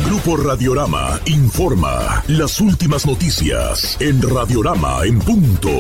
Grupo Radiorama informa las últimas noticias en Radiorama en punto.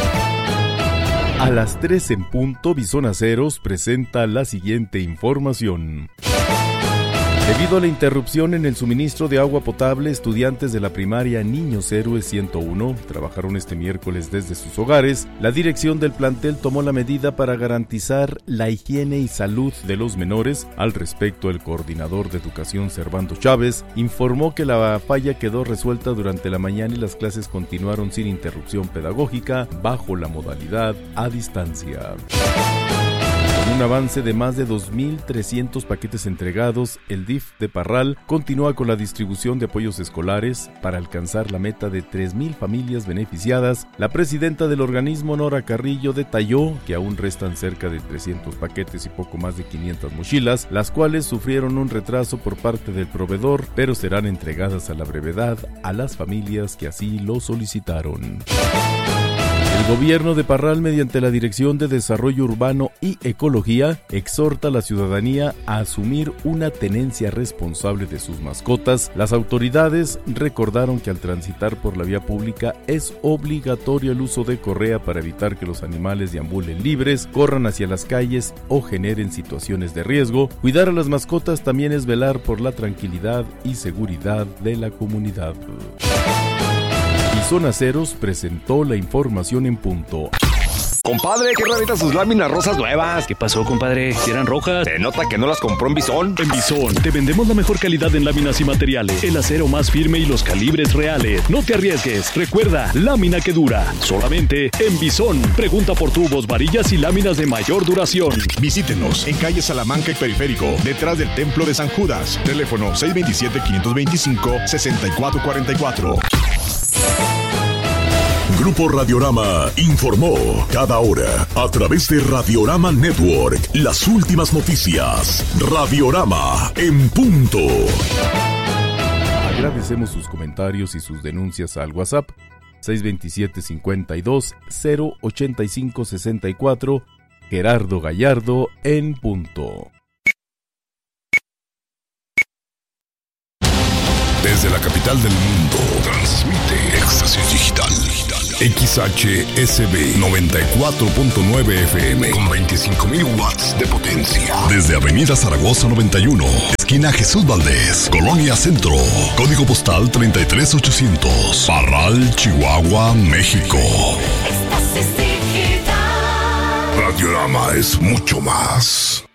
A las 3 en punto, Bison Aceros presenta la siguiente información. Debido a la interrupción en el suministro de agua potable, estudiantes de la primaria Niños Héroes 101 trabajaron este miércoles desde sus hogares. La dirección del plantel tomó la medida para garantizar la higiene y salud de los menores. Al respecto, el coordinador de educación, Servando Chávez, informó que la falla quedó resuelta durante la mañana y las clases continuaron sin interrupción pedagógica bajo la modalidad a distancia. Con un avance de más de 2.300 paquetes entregados, el DIF de Parral continúa con la distribución de apoyos escolares para alcanzar la meta de 3.000 familias beneficiadas. La presidenta del organismo, Nora Carrillo, detalló que aún restan cerca de 300 paquetes y poco más de 500 mochilas, las cuales sufrieron un retraso por parte del proveedor, pero serán entregadas a la brevedad a las familias que así lo solicitaron. El gobierno de Parral, mediante la Dirección de Desarrollo Urbano y Ecología, exhorta a la ciudadanía a asumir una tenencia responsable de sus mascotas. Las autoridades recordaron que al transitar por la vía pública es obligatorio el uso de correa para evitar que los animales deambulen libres, corran hacia las calles o generen situaciones de riesgo. Cuidar a las mascotas también es velar por la tranquilidad y seguridad de la comunidad. Bison Aceros presentó la información en punto. Compadre, qué raritas sus láminas rosas nuevas. ¿Qué pasó, compadre? ¿Si eran rojas? Se nota que no las compró en Bison. En Bison te vendemos la mejor calidad en láminas y materiales, el acero más firme y los calibres reales. No te arriesgues. Recuerda, lámina que dura. Solamente en Bison. Pregunta por tubos, varillas y láminas de mayor duración. Visítenos en calle Salamanca y Periférico, detrás del Templo de San Judas. Teléfono 627-525-6444. Grupo Radiorama informó cada hora a través de Radiorama Network las últimas noticias. Radiorama en punto. Agradecemos sus comentarios y sus denuncias al WhatsApp 627-52-085-64. Gerardo Gallardo en punto. Desde la capital del mundo, transmite Éxtasis Digital. XHSB 94.9 FM con 25.000 watts de potencia. Desde Avenida Zaragoza 91, esquina Jesús Valdés, Colonia Centro. Código postal 33800. Parral, Chihuahua, México. Radiorama es mucho más.